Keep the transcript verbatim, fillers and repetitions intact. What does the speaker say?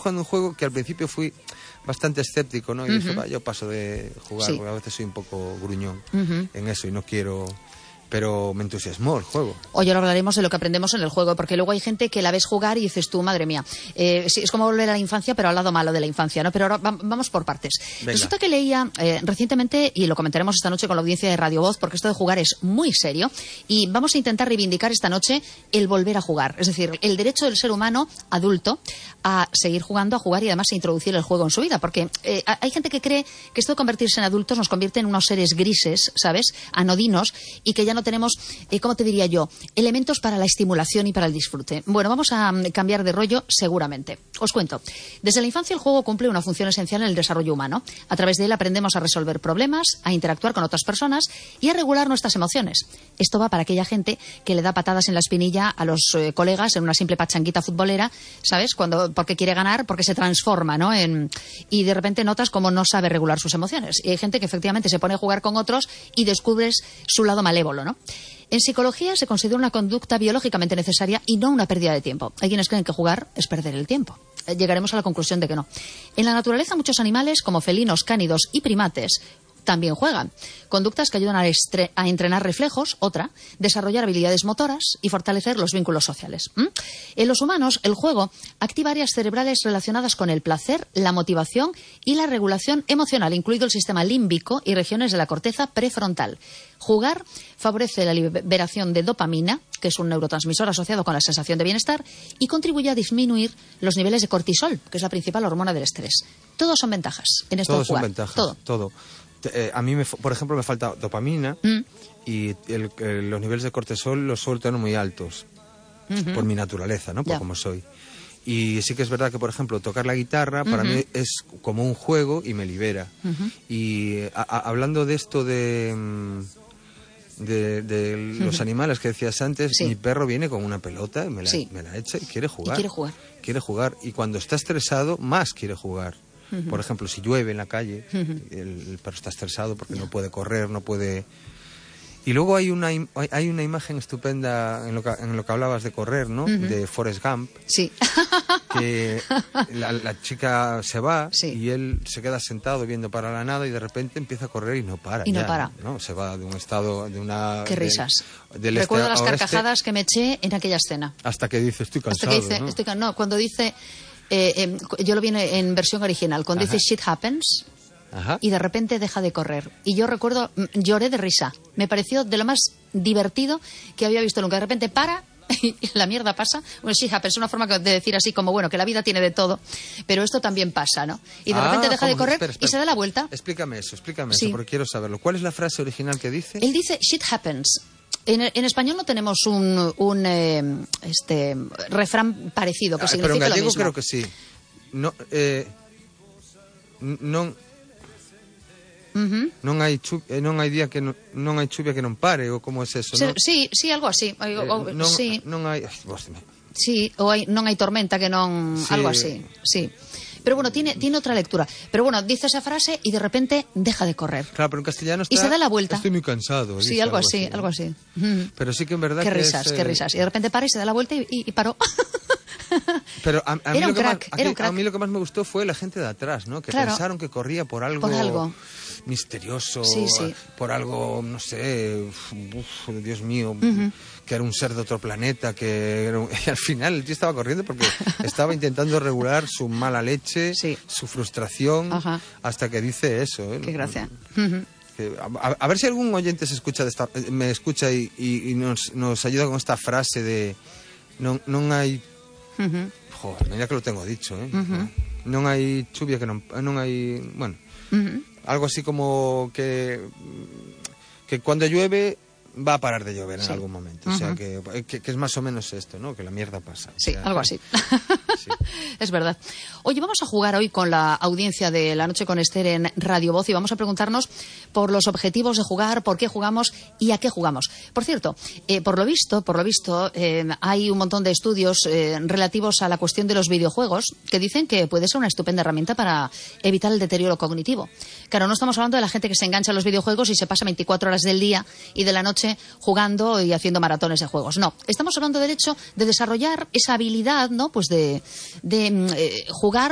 jugando un juego que al principio fui bastante escéptico, ¿no? Y uh-huh. dije, va, yo paso de jugar, sí. porque a veces soy un poco gruñón uh-huh. en eso y no quiero... Pero me entusiasmó el juego. Hoy ahora hablaremos de lo que aprendemos en el juego, porque luego hay gente que la ves jugar y dices tú, madre mía, eh, sí, es como volver a la infancia, pero al lado malo de la infancia, ¿no? Pero ahora va, vamos por partes. Venga. Resulta que leía eh, recientemente, y lo comentaremos esta noche con la audiencia de Radio Voz, porque esto de jugar es muy serio, y vamos a intentar reivindicar esta noche el volver a jugar. Es decir, el derecho del ser humano adulto a seguir jugando, a jugar y además a introducir el juego en su vida, porque eh, hay gente que cree que esto de convertirse en adultos nos convierte en unos seres grises, ¿sabes? Anodinos, y que ya no tenemos, eh, ¿cómo te diría yo?, elementos para la estimulación y para el disfrute. Bueno, vamos a um, cambiar de rollo seguramente. Os cuento. Desde la infancia el juego cumple una función esencial en el desarrollo humano. A través de él aprendemos a resolver problemas, a interactuar con otras personas y a regular nuestras emociones. Esto va para aquella gente que le da patadas en la espinilla a los eh, colegas en una simple pachanguita futbolera, ¿sabes? Cuando, porque quiere ganar, porque se transforma, ¿no? En, y de repente notas cómo no sabe regular sus emociones. Y hay gente que efectivamente se pone a jugar con otros y descubres su lado malévolo, ¿no? En psicología se considera una conducta biológicamente necesaria y no una pérdida de tiempo. Hay quienes creen que jugar es perder el tiempo. Llegaremos a la conclusión de que no. En la naturaleza muchos animales, como felinos, cánidos y primates, también juegan. Conductas que ayudan a, estre- a entrenar reflejos, otra, desarrollar habilidades motoras y fortalecer los vínculos sociales. ¿Mm? En los humanos, el juego activa áreas cerebrales relacionadas con el placer, la motivación y la regulación emocional, incluido el sistema límbico y regiones de la corteza prefrontal. Jugar favorece la liberación de dopamina, que es un neurotransmisor asociado con la sensación de bienestar, y contribuye a disminuir los niveles de cortisol, que es la principal hormona del estrés. Todos son ventajas en esto Todos de jugar. son ventajas, todo. todo. Eh, a mí, me, por ejemplo, me falta dopamina mm. y el, el, los niveles de cortisol los suelo tener muy altos uh-huh. por mi naturaleza, ¿no? Por cómo soy. Y sí que es verdad que, por ejemplo, tocar la guitarra para uh-huh. mí es como un juego y me libera. Uh-huh. Y a, a, hablando de esto de... de, de los uh-huh. animales que decías antes, sí. mi perro viene con una pelota y me la, sí. me la echa y quiere jugar. Y quiere jugar. Quiere jugar. Y cuando está estresado, más quiere jugar. Uh-huh. Por ejemplo, si llueve en la calle, uh-huh. el, el perro está estresado porque yeah. no puede correr, no puede... Y luego hay una hay una imagen estupenda en lo que, en lo que hablabas de correr, ¿no? Uh-huh. De Forrest Gump. Sí. Que la, la chica se va sí. y él se queda sentado viendo para la nada y de repente empieza a correr y no para. Y no ya, para. ¿no? Se va de un estado, de una... Qué risas. Del, del Recuerdo este las carcajadas este, que me eché en aquella escena. Hasta que dice, estoy cansado, Hasta que dice, ¿no? Estoy can... No, cuando dice... Eh, eh, yo lo vi en, en versión original. Cuando Ajá. dice shit happens... Ajá. Y de repente deja de correr. Y yo recuerdo, lloré de risa. Me pareció de lo más divertido que había visto nunca. De repente para y la mierda pasa. Bueno, sí, es una forma de decir así como, bueno, que la vida tiene de todo, pero esto también pasa, ¿no? Y de ah, repente deja de correr espera, espera. y se da la vuelta. Explícame eso, explícame sí. eso, porque quiero saberlo. ¿Cuál es la frase original que dice? Él dice, shit happens. En, en español no tenemos un, un eh, este, refrán parecido que ah, significa pero en gallego lo mismo. Creo que sí. No, eh, non... Uh-huh. Non hai chu- non hai día que non, non hai chuvia que non pare, ou como é eso, non? Sí, sí, algo así. Eh, o, non, sí. non hai... Ay, sí, ou hai, non hai tormenta que non... Sí. Algo así, sí. Pero bueno, tiene, tiene otra lectura. Pero bueno, dice esa frase y de repente deja de correr. Claro, pero en castellano está... Y se da la vuelta. Estoy muy cansado. Sí, algo, algo así, así, algo así. Pero sí que en verdad qué que risas, es, qué risas. Y de repente para y se da la vuelta y, y, y paró. Pero a, a, mí era lo un que crack, más, era aquí, un crack. a mí lo que más me gustó fue la gente de atrás, ¿no? Que claro. pensaron que corría por algo, por algo. misterioso, sí, sí. por algo, no sé, uf, Dios mío, uh-huh. que era un ser de otro planeta, que era un... y al final el tío estaba corriendo porque estaba intentando regular su mala leche, sí. su frustración, Ajá. hasta que dice eso. ¿eh? Qué gracia. Uh-huh. A, a ver si algún oyente se escucha de esta, me escucha y, y, y nos, nos ayuda con esta frase de no, no hay uh-huh. joder, mira que lo tengo dicho, ¿eh? Uh-huh. No hay lluvia que no, no hay, bueno, uh-huh. algo así como que que cuando llueve va a parar de llover en sí. algún momento, uh-huh. o sea que, que, que es más o menos esto, ¿no? Que la mierda pasa. Sí, o sea, algo así. Sí. Es verdad. Oye, vamos a jugar hoy con la audiencia de La Noche con Esther en Radio Voz y vamos a preguntarnos por los objetivos de jugar, por qué jugamos y a qué jugamos. Por cierto, eh, por lo visto, por lo visto, eh, hay un montón de estudios eh, relativos a la cuestión de los videojuegos que dicen que puede ser una estupenda herramienta para evitar el deterioro cognitivo. Claro, no estamos hablando de la gente que se engancha a los videojuegos y se pasa veinticuatro horas del día y de la noche jugando y haciendo maratones de juegos. No, estamos hablando del hecho de desarrollar esa habilidad, ¿no? Pues de, de eh, jugar